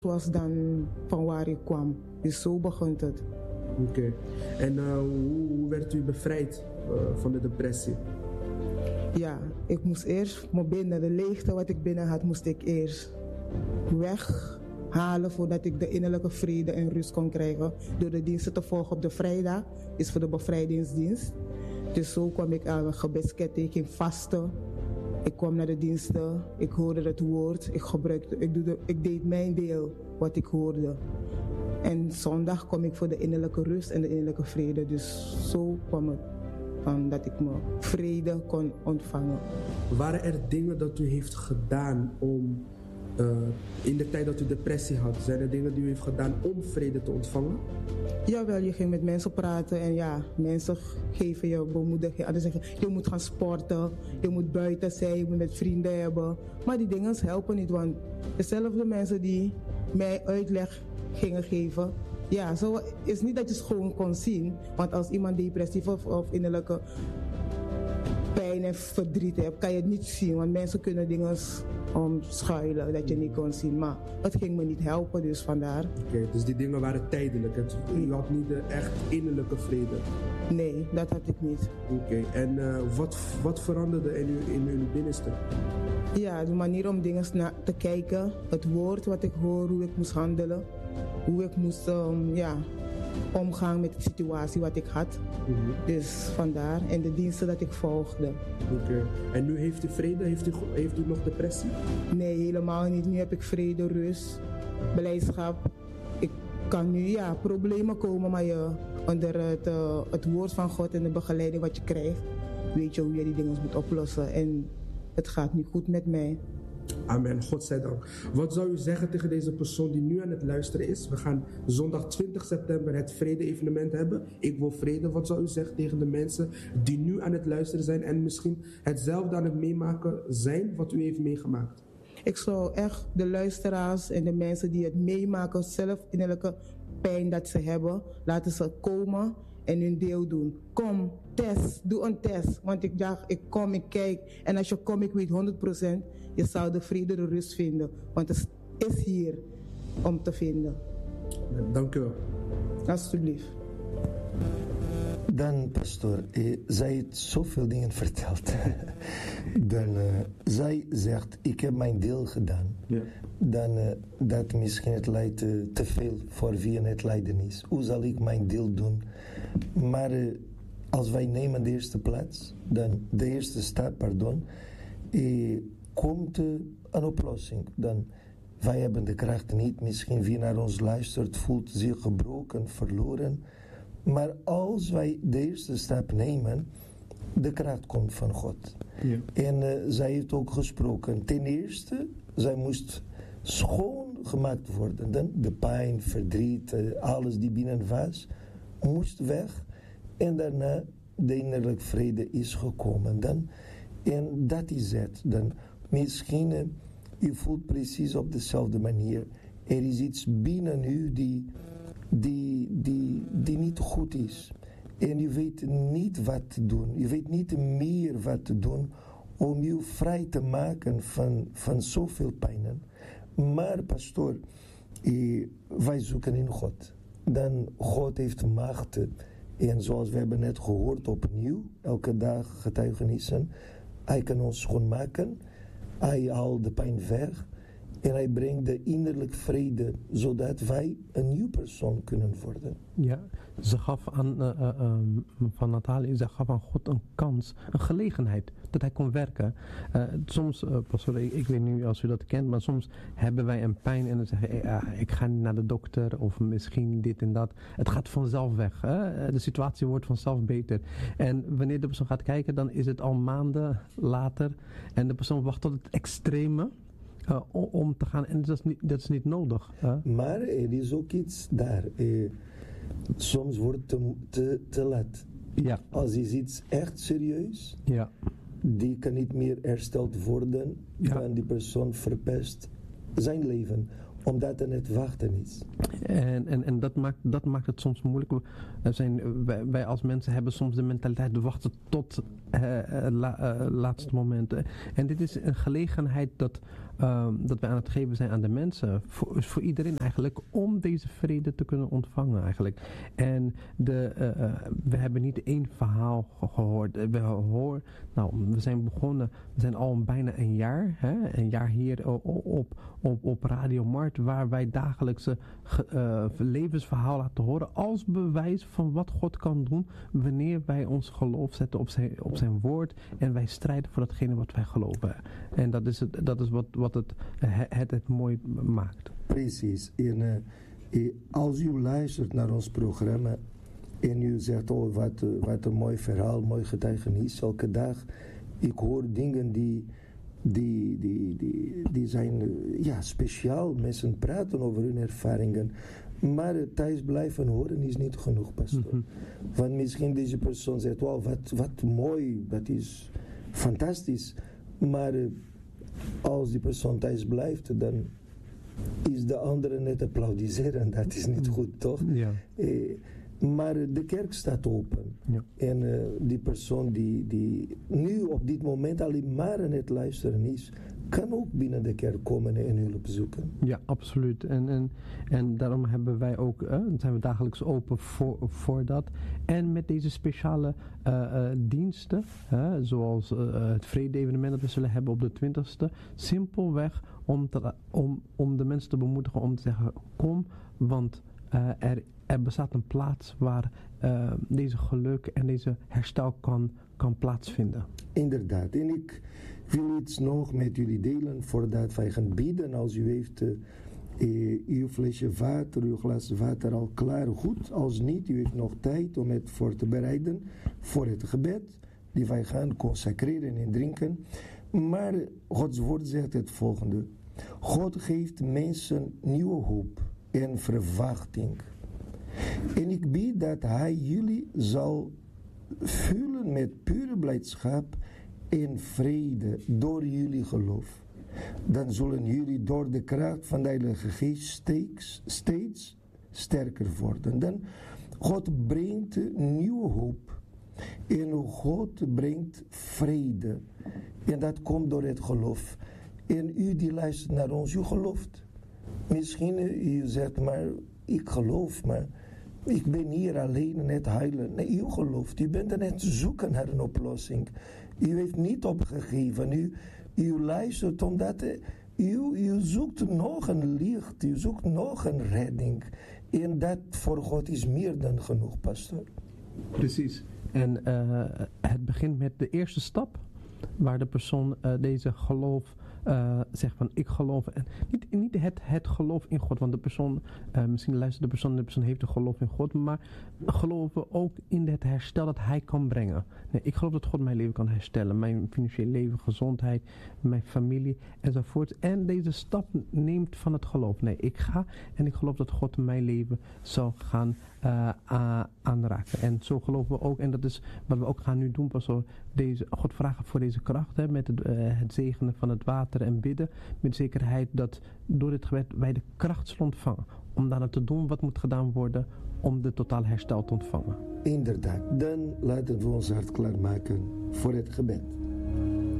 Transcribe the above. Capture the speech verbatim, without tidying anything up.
was dan van waar ik kwam. Dus zo begon het. Oké. Okay. En uh, hoe, hoe werd u bevrijd uh, van de depressie? Ja, ik moest eerst me binnen, de leegte wat ik binnen had, moest ik eerst weghalen voordat ik de innerlijke vrede en rust kon krijgen. Door de diensten te volgen op de vrijdag, is voor de bevrijdingsdienst. Dus zo kwam ik aan een gebedsketting, ik ging vasten. Ik kwam naar de diensten, ik hoorde het woord, ik, gebruikte, ik, doe de, ik deed mijn deel wat ik hoorde. En zondag kwam ik voor de innerlijke rust en de innerlijke vrede. Dus zo kwam het van dat ik me vrede kon ontvangen. Waren er dingen dat u heeft gedaan om, uh, in de tijd dat u depressie had, zijn er dingen die u heeft gedaan om vrede te ontvangen? Jawel, je ging met mensen praten en ja, mensen geven je bemoediging. Anderen zeggen, je moet gaan sporten, je moet buiten zijn, je moet met vrienden hebben. Maar die dingen helpen niet, want dezelfde mensen die mij uitleg gingen geven, ja, zo is niet dat je het gewoon kon zien. Want als iemand depressief of, of innerlijke pijn en verdriet hebt, kan je het niet zien. Want mensen kunnen dingen omschuilen dat je niet kon zien. Maar het ging me niet helpen, dus vandaar. Oké, okay, dus die dingen waren tijdelijk. Het, u had niet de echt innerlijke vrede? Nee, dat had ik niet. Oké, okay, en uh, wat, wat veranderde in uw, in uw binnenste? Ja, de manier om dingen na te kijken. Het woord wat ik hoor, hoe ik moest handelen. Hoe ik moest um, ja, omgaan met de situatie wat ik had. Mm-hmm. Dus vandaar. En de diensten dat ik volgde. Oké. Okay. En nu heeft u vrede? Heeft u, heeft u nog depressie? Nee, helemaal niet. Nu heb ik vrede, rust, blijdschap. Ik kan nu, ja, problemen komen, maar je, onder het, uh, het woord van God en de begeleiding wat je krijgt, weet je hoe je die dingen moet oplossen. En het gaat nu goed met mij. Amen, God zij dank. Wat zou u zeggen tegen deze persoon die nu aan het luisteren is? We gaan zondag twintig september het vrede-evenement hebben. Ik wil vrede. Wat zou u zeggen tegen de mensen die nu aan het luisteren zijn en misschien hetzelfde aan het meemaken zijn wat u heeft meegemaakt? Ik zou echt de luisteraars en de mensen die het meemaken, zelf innerlijke pijn dat ze hebben, laten ze komen en hun deel doen. Kom, test, doe een test. Want ik dacht, ik kom, ik kijk. En als je komt, ik weet honderd procent, je zou de vrede, de rust vinden. Want het is hier om te vinden. Dank u wel. Alsjeblieft. Dan, pastoor, eh, zij heeft zoveel dingen verteld. Dan, uh, zij zegt, ik heb mijn deel gedaan. Ja. Dan, uh, dat misschien het leidt uh, te veel voor wie het lijden is. Hoe zal ik mijn deel doen? Maar uh, als wij nemen de eerste plaats, dan de eerste stap, pardon, eh, komt uh, een oplossing. Dan, wij hebben de kracht niet. Misschien wie naar ons luistert voelt zich gebroken, verloren. Maar als wij de eerste stap nemen, de kracht komt van God. Ja. En uh, zij heeft ook gesproken. Ten eerste, zij moest schoongemaakt worden. Dan de pijn, verdriet, uh, alles die binnen was, moest weg. En daarna de innerlijke vrede is gekomen. Dan, en dat is het. Dan, misschien, uh, u voelt precies op dezelfde manier. Er is iets binnen u die... Die, die, die niet goed is. En je weet niet wat te doen. Je weet niet meer wat te doen om je vrij te maken van, van zoveel pijnen. Maar pastoor, eh, wij zoeken in God. Dan God heeft macht. En zoals we hebben net gehoord opnieuw, elke dag getuigenissen. Hij kan ons schoonmaken. Hij haalt de pijn weg. En hij brengt de innerlijke vrede, zodat wij een nieuw persoon kunnen worden. Ja, ze gaf aan, uh, uh, um, van Nathalie, ze gaf aan God een kans, een gelegenheid, dat hij kon werken. Uh, soms, uh, pastor, ik, ik weet niet als u dat kent, maar soms hebben wij een pijn en dan zeggen we, uh, ik ga niet naar de dokter of misschien dit en dat. Het gaat vanzelf weg. Hè? De situatie wordt vanzelf beter. En wanneer de persoon gaat kijken, dan is het al maanden later en de persoon wacht tot het extreme. Uh, om te gaan en dat is niet, dat is niet nodig. Hè? Maar er is ook iets daar. Eh, soms wordt het te, te, te laat. Ja. Als is iets echt serieus, ja. die kan niet meer hersteld worden, ja. Dan die persoon verpest zijn leven. Omdat er het wachten is. En, en, en dat, maakt, dat maakt het soms moeilijk. We zijn, wij, wij als mensen hebben soms de mentaliteit, we wachten tot uh, la, uh, laatste momenten. En dit is een gelegenheid dat, uh, dat wij aan het geven zijn aan de mensen. Voor, voor iedereen eigenlijk, om deze vrede te kunnen ontvangen eigenlijk. En de, uh, uh, we hebben niet één verhaal gehoord. We, hoor, nou, we zijn begonnen, we zijn al bijna een jaar, hè, een jaar hier op, op, op, op Radio Mart, waar wij dagelijkse uh, levensverhaal laten horen als bewijs van wat God kan doen wanneer wij ons geloof zetten op zijn, op zijn woord en wij strijden voor datgene wat wij geloven. En dat is, het, dat is wat, wat het, het, het mooi maakt. Precies. En uh, als u luistert naar ons programma en u zegt, oh wat, wat een mooi verhaal, mooi getuigenis, elke dag, ik hoor dingen die Die, die, die, die zijn ja, speciaal. Mensen praten over hun ervaringen. Maar thuis blijven horen is niet genoeg, pastor. Mm-hmm. Want misschien deze persoon zegt, wow, wat, wat mooi, dat is fantastisch. Maar als die persoon thuis blijft, dan is de andere net applaudisseren. Dat is niet goed, toch? Ja. Eh, Maar de kerk staat open. Ja. En uh, die persoon die, die nu op dit moment alleen maar aan het luisteren is, kan ook binnen de kerk komen en hulp zoeken. Ja, absoluut. En, en, en daarom hebben wij ook, uh, zijn we dagelijks open voor, voor dat. En met deze speciale uh, uh, diensten, uh, zoals uh, het vrede-evenement dat we zullen hebben op de twintigste, simpelweg om, te, om, om de mensen te bemoedigen om te zeggen, kom, want uh, er Er bestaat een plaats waar uh, deze geluk en deze herstel kan, kan plaatsvinden. Inderdaad. En ik wil iets nog met jullie delen voordat wij gaan bidden. Als u heeft uh, uh, uw flesje water, uw glas water al klaar, goed. Als niet, u heeft nog tijd om het voor te bereiden voor het gebed. Die wij gaan consacreren en drinken. Maar Gods woord zegt het volgende. God geeft mensen nieuwe hoop en verwachting. En ik bid dat hij jullie zal vullen met pure blijdschap en vrede door jullie geloof. Dan zullen jullie door de kracht van de Heilige Geest steeds, steeds sterker worden. Dan God brengt nieuwe hoop en God brengt vrede. En dat komt door het geloof. En u die luistert naar ons, u gelooft. Misschien u zegt, maar ik geloof, maar ik ben hier alleen net huilen. Nee, u gelooft. U bent er net zoeken naar een oplossing. U heeft niet opgegeven. U, u luistert omdat u, u zoekt nog een licht. U zoekt nog een redding. En dat voor God is meer dan genoeg, pastor. Precies. En uh, het begint met de eerste stap. Waar de persoon uh, deze geloof uh, zegt van ik geloof. En niet, niet het, het geloof in God. Want de persoon, uh, misschien luistert de persoon, de persoon heeft een geloof in God. Maar geloven ook in het herstel dat hij kan brengen. Nee, ik geloof dat God mijn leven kan herstellen. Mijn financieel leven, gezondheid, mijn familie enzovoort. En deze stap neemt van het geloof. Nee, ik ga en ik geloof dat God mijn leven zal gaan uh, uh, aanraken. En zo geloven we ook. En dat is wat we ook gaan nu doen. Pas zo deze, God vragen voor deze kracht. Hè, met het, uh, het zegenen van het water en bidden. Met zekerheid dat door dit gebed wij de kracht zullen ontvangen. Om daarna te doen wat moet gedaan worden om de totaal herstel te ontvangen. Inderdaad. Dan laten we ons hart klaarmaken voor het gebed.